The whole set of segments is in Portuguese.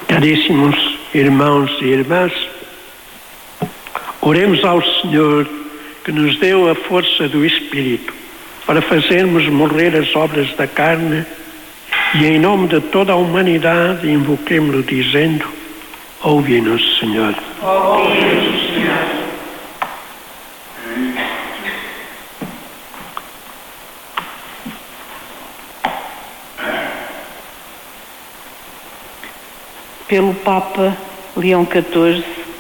Caríssimos irmãos e irmãs, oremos ao Senhor que nos deu a força do Espírito para fazermos morrer as obras da carne e em nome de toda a humanidade invoquemo-lo dizendo: ouve-nos, Senhor. Ouve-nos, Senhor. Pelo Papa Leão XIV,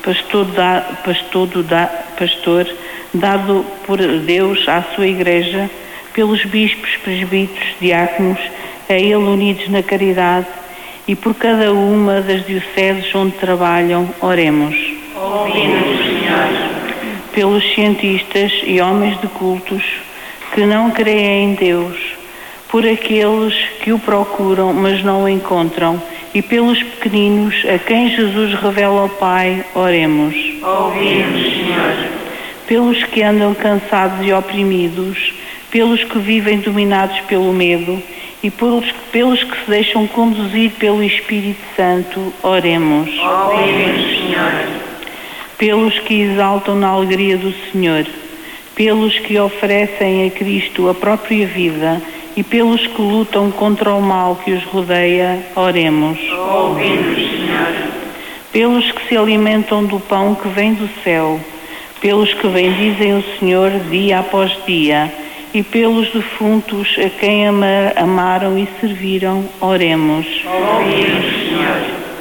pastor dado por Deus à sua Igreja, pelos bispos, presbíteros, diáconos, a ele unidos na caridade, e por cada uma das dioceses onde trabalham, oremos. Ouve-nos, Senhor. Pelos cientistas e homens de cultos que não creem em Deus, por aqueles que o procuram mas não o encontram, e pelos pequeninos a quem Jesus revela ao Pai, oremos. Ouve-nos, Senhor. Pelos que andam cansados e oprimidos, pelos que vivem dominados pelo medo e pelos que se deixam conduzir pelo Espírito Santo, oremos. Ouve-nos, Senhor. Pelos que exaltam na alegria do Senhor, pelos que oferecem a Cristo a própria vida e pelos que lutam contra o mal que os rodeia, oremos. Ouve-nos, Senhor. Pelos que se alimentam do pão que vem do céu, pelos que bendizem o Senhor dia após dia, e pelos defuntos a quem amaram e serviram, oremos. Ouve-nos, Senhor.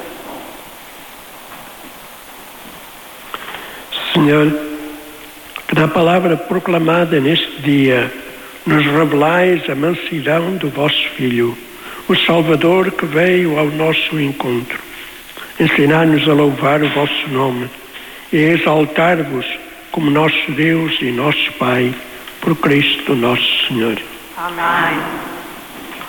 Senhor, que na palavra proclamada neste dia nos revelais a mansidão do vosso Filho, o Salvador que veio ao nosso encontro. Ensinai-nos a louvar o vosso nome e a exaltar-vos como nosso Deus e nosso Pai, por Cristo nosso Senhor. Amém.